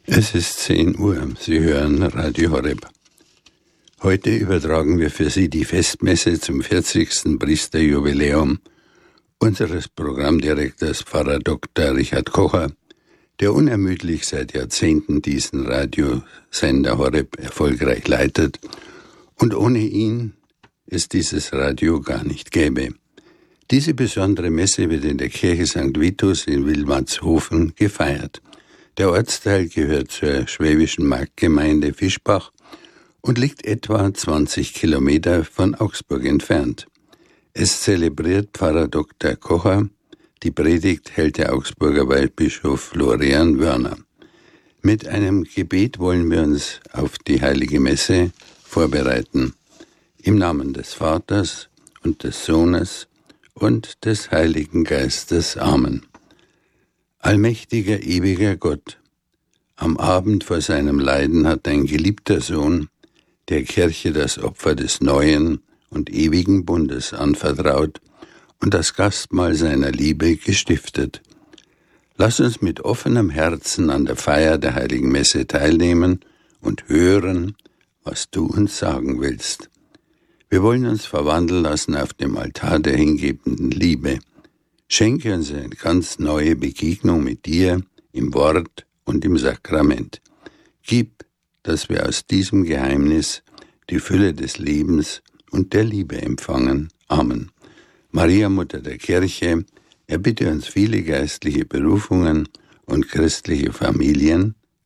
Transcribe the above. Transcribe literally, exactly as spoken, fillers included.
Es ist zehn Uhr. Sie hören Radio Horeb. Heute übertragen wir für Sie die Festmesse zum vierzigsten Priesterjubiläum unseres Programmdirektors Pfarrer Doktor Richard Kocher, der unermüdlich seit Jahrzehnten diesen Radiosender Horeb erfolgreich leitet und ohne ihn es dieses Radio gar nicht gäbe. Diese besondere Messe wird in der Kirche Sankt Vitus in Wilmatshofen gefeiert. Der Ortsteil gehört zur schwäbischen Marktgemeinde Fischbach und liegt etwa zwanzig Kilometer von Augsburg entfernt. Es zelebriert Pfarrer Doktor Kocher. Die Predigt hält der Augsburger Waldbischof Florian Wörner. Mit einem Gebet wollen wir uns auf die Heilige Messe vorbereiten. Im Namen des Vaters und des Sohnes und des Heiligen Geistes. Amen. Allmächtiger, ewiger Gott, am Abend vor seinem Leiden hat dein geliebter Sohn der Kirche das Opfer des neuen und ewigen Bundes anvertraut und das Gastmahl seiner Liebe gestiftet. Lass uns mit offenem Herzen an der Feier der Heiligen Messe teilnehmen und hören, was du uns sagen willst. Wir wollen uns verwandeln lassen auf dem Altar der hingebenden Liebe. Schenke uns eine ganz neue Begegnung mit dir im Wort und im Sakrament. Gib, dass wir aus diesem Geheimnis die Fülle des Lebens und der Liebe empfangen. Amen. Maria, Mutter der Kirche, erbitte uns viele geistliche Berufungen und christliche Familien